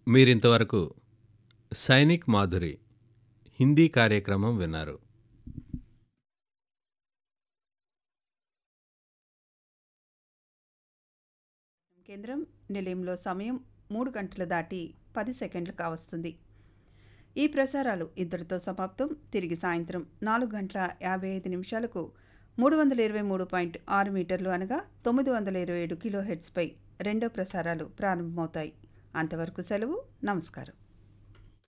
మీరింతవరకు సైనిక్ మాధురి హిందీ కార్యక్రమం విన్నారు. కేంద్రం నిలయంలో సమయం 3 గంటలు దాటి 10 సెకండ్లు కావస్తుంది. ఈ ప్రసారాలు ఇద్దరితో సమాప్తం. తిరిగి సాయంత్రం 4 గంటల 55 నిమిషాలకు 323.6 మీటర్లు అనగా 927 కిలోహెర్ట్జ్పై రెండో ప్రసారాలు ప్రారంభమవుతాయి. అంతవరకు సెలవు. నమస్కారం.